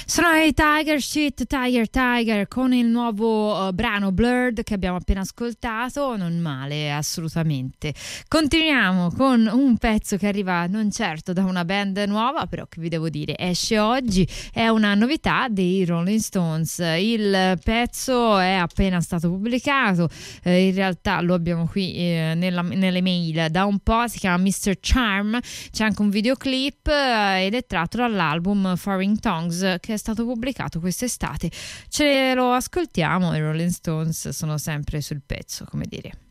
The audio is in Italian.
Sono i Tiger Shit, Tiger con il nuovo brano Blurred che abbiamo appena ascoltato, non male assolutamente. Continuiamo con un pezzo che arriva non certo da una band nuova, però che vi devo dire esce oggi, è una novità dei Rolling Stones. Il pezzo è appena stato pubblicato, in realtà lo abbiamo qui nelle mail da un po', si chiama Mr. Charm, c'è anche un videoclip ed è tratto dall'album Foreign Tongues che è stato pubblicato quest'estate. Ce lo ascoltiamo, i Rolling Stones sono sempre sul pezzo, come dire.